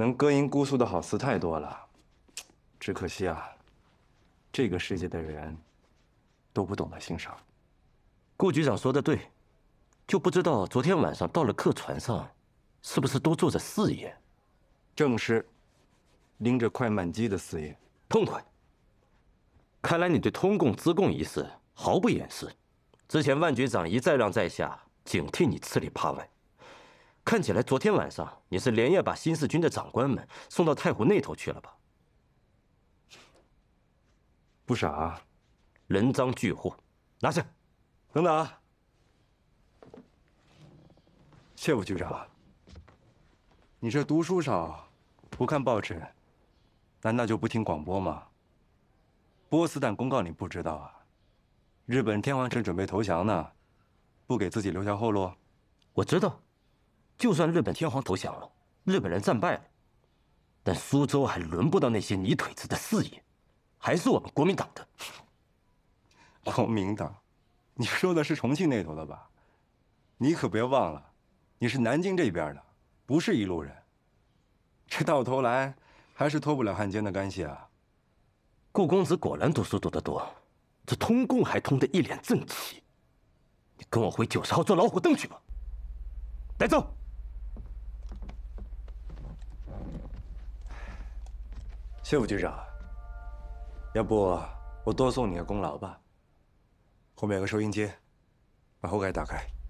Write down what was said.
能歌吟姑苏的好词太多了，只可惜啊，这个世界的人都不懂得欣赏。 顾局长说的对，就不知道昨天晚上到了客船上，是不是都坐着四爷？ 正是，拎着快慢机的四爷。 痛快！看来你对通共资共一事毫不掩饰。之前万局长一再让在下警惕你吃里扒外，看起来昨天晚上你是连夜把新四军的长官们送到太湖那头去了吧？ 不傻啊， 人赃俱获，拿下！ 等等啊，谢副局长，你这读书少，不看报纸，难道就不听广播吗？波斯坦公告你不知道啊？日本天皇正准备投降呢，不给自己留下后路。 我知道，就算日本天皇投降了，日本人战败了，但苏州还轮不到那些泥腿子的四爷，还是我们国民党的。 国民党，你说的是重庆那头的吧？你可别忘了，你是南京这边的，不是一路人。这到头来还是脱不了汉奸的干系啊！ 顾公子果然读书读得多，这通共还通得一脸正气。你跟我回90号做老虎凳去吧。带走。 谢副局长，要不我多送你个功劳吧？后面有个收音机，把后盖打开。